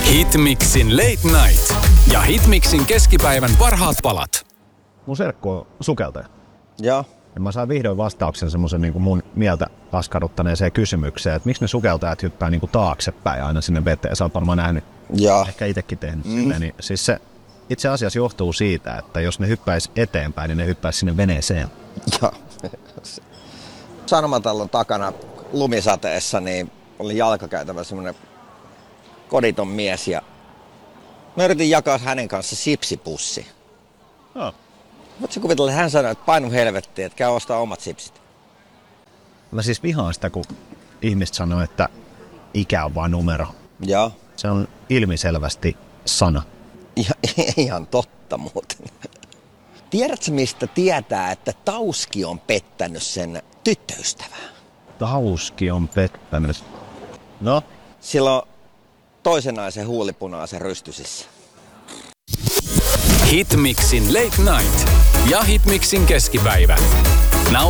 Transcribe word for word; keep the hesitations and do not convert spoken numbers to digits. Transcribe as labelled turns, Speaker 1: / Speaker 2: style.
Speaker 1: Hitmixin Late Night ja Hitmixin keskipäivän parhaat palat.
Speaker 2: Mun serkku on sukeltaja.
Speaker 3: Joo.
Speaker 2: Ja mä sain vihdoin vastauksen semmoisen niin kuin mun mieltä askarruttaneeseen kysymykseen, että miksi ne sukeltajat hyppää niin kuin taaksepäin aina sinne veteen. Sä oot varmaan nähnyt,
Speaker 3: Joo.
Speaker 2: ehkä itsekin tehnyt
Speaker 3: Mm.
Speaker 2: silleen. Niin siis se itse asiassa johtuu siitä, että jos ne hyppäisi eteenpäin, niin ne hyppäisi sinne veneeseen.
Speaker 3: Joo. Sanomatallon takana lumisateessa niin oli jalkakäytävä semmoinen koditon mies ja mä yritin jakaa hänen kanssa sipsipussi.
Speaker 2: Oh.
Speaker 3: Voitko sä kuvitella, että hän sanoi, että painu helvettiin, että käy ostaa omat sipsit.
Speaker 2: Mä siis vihaan sitä, kun ihmiset sanoo, että ikä on vaan numero.
Speaker 3: Joo.
Speaker 2: Se on ilmiselvästi sana.
Speaker 3: Ja, ihan totta muuten. Tiedätkö mistä tietää, että Tauski on pettänyt sen tyttöystävää?
Speaker 2: Tauski on pettänyt. No?
Speaker 3: Silloin toisen naisen huulipunaisen rystysissä.
Speaker 1: Hitmixin Late Night ja Hitmixin keskipäivä.